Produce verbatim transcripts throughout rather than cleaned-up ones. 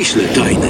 ściśle tajny.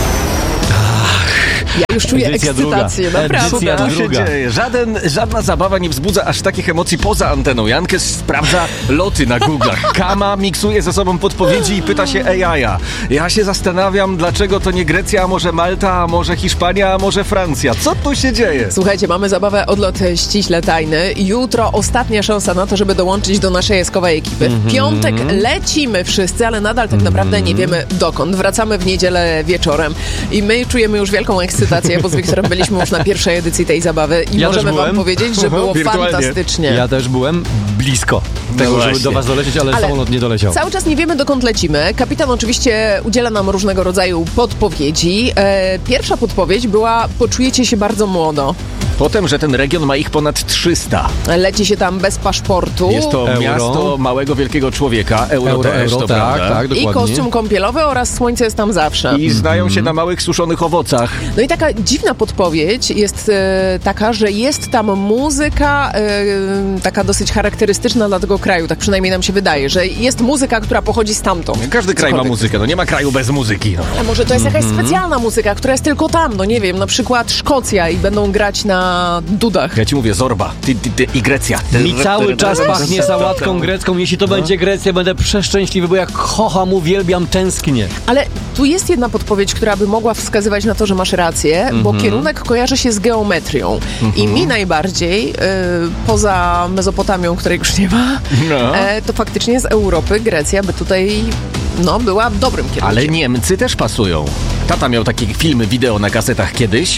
Ja już czuję Edycja ekscytację, druga. naprawdę. Edycja Co tu się druga. dzieje? Żaden, żadna zabawa nie wzbudza aż takich emocji poza anteną. Jankę sprawdza loty na Google'ach. Kama miksuje ze sobą podpowiedzi i pyta się A I-a. Ja się zastanawiam, dlaczego to nie Grecja, a może Malta, a może Hiszpania, a może Francja. Co tu się dzieje? Słuchajcie, mamy zabawę Odlot ściśle tajny. Jutro ostatnia szansa na to, żeby dołączyć do naszej eskowej ekipy. W piątek lecimy wszyscy, ale nadal tak naprawdę nie wiemy dokąd. Wracamy w niedzielę wieczorem i my czujemy już wielką ekscytację, bo z Wiktorem byliśmy już na pierwszej edycji tej zabawy i Ja możemy też wam byłem. powiedzieć, że było Wirtualnie. fantastycznie. Ja też byłem blisko tego, żeby właśnie. do was dolecieć, ale, Ale samolot nie doleciał. Cały czas nie wiemy, dokąd lecimy. Kapitan oczywiście udziela nam różnego rodzaju podpowiedzi. E, pierwsza podpowiedź była: poczujecie się bardzo młodo. Potem, że ten region ma ich ponad trzysta. Leci się tam bez paszportu. Jest to Euro. miasto małego, wielkiego człowieka. Euro, Euro, też, euro, to tak, prawda. tak, I dokładnie. kostium kąpielowy oraz słońce jest tam zawsze. I znają się na małych, suszonych owocach. No i taka dziwna podpowiedź jest e, taka, że jest tam muzyka e, taka dosyć charakterystyczna dla tego kraju, tak przynajmniej nam się wydaje, że jest muzyka, która pochodzi stamtąd. Każdy kraj ma Cokolwiek. muzykę, no nie ma kraju bez muzyki. No. Ale może to jest jakaś specjalna muzyka, która jest tylko tam, no nie wiem, na przykład Szkocja i będą grać na dudach. Ja ci mówię, Zorba ty, ty, ty, i Grecja. Mi cały czas pachnie sałatką grecką. Jeśli to będzie Grecja, będę przeszczęśliwy, bo jak kocham, uwielbiam, tęsknię. Ale tu jest jedna podpowiedź, która by mogła wskazywać na to, że masz rację, bo kierunek kojarzy się z geometrią. I mi najbardziej, y, poza Mezopotamią, której już nie ma, No. e, to faktycznie z Europy Grecja by tutaj no, była w dobrym kierunku. Ale Niemcy też pasują. Tata miał takie filmy wideo na kasetach kiedyś.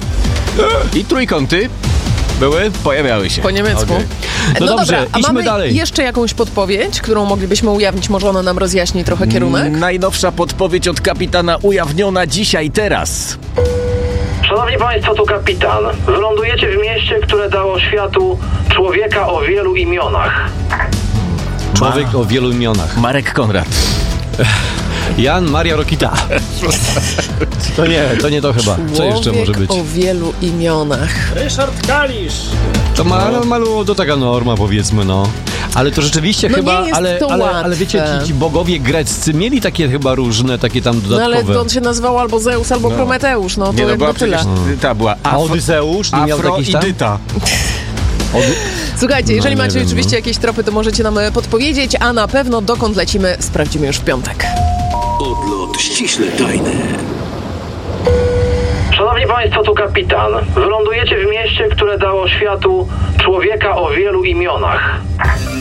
I trójkąty były, pojawiały się. Po niemiecku. Okej. E, No No, dobrze, dobra, a idźmy mamy dalej. jeszcze jakąś podpowiedź, którą moglibyśmy ujawnić? Może ona nam rozjaśni trochę kierunek? Najnowsza podpowiedź od kapitana ujawniona dzisiaj, teraz. Szanowni Państwo, tu kapitan. Wylądujecie w mieście, które dało światu człowieka o wielu imionach. Człowiek o wielu imionach. Marek Konrad. Jan Maria Rokita. To nie, to nie to chyba. Co jeszcze Człowiek może być? o wielu imionach. Ryszard Kalisz. To ma, no. malu, to taka norma, powiedzmy, no. Ale to rzeczywiście No chyba, nie jest ale, to ale, łatwe. ale wiecie, ci, ci bogowie greccy mieli takie chyba różne, takie tam No dodatkowe. ale on się nazywał albo Zeus, albo Prometeusz, no to Nie, no jakby była tyle. przecież, ta była A Afro, Odyseusz nie miał jakiś tam? Afroidyta. Słuchajcie, jeżeli No, nie macie wiem, oczywiście no. jakieś tropy, to możecie nam e, podpowiedzieć, a na pewno dokąd lecimy, sprawdzimy już w piątek. Odlot ściśle tajny. Szanowni Państwo, tu kapitan. Wylądujecie w mieście, które dało światu człowieka o wielu imionach.